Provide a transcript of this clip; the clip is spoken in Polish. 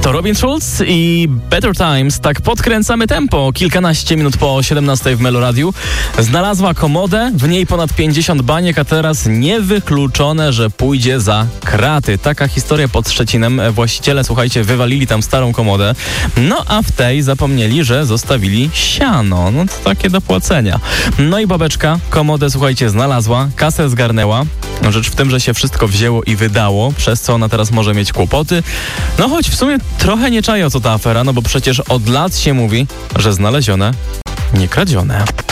To Robin Schulz i Better Times. Tak podkręcamy tempo. Kilkanaście minut po 17 w Meloradiu. Znalazła komodę, w niej ponad 50 baniek, a teraz niewykluczone, że pójdzie za kraty. Taka historia pod Szczecinem. Właściciele, słuchajcie, wywalili tam starą komodę. No a w tej zapomnieli, że zostawili siano. No to takie do płacenia. No i babeczka komodę, słuchajcie, znalazła, kasę zgarnęła. Rzecz w tym, że się wszystko wzięło i wydało, przez co ona teraz może mieć kłopoty. No choć w sumie trochę nie czaję, o co ta afera, no bo przecież od lat się mówi, że znalezione, nie kradzione.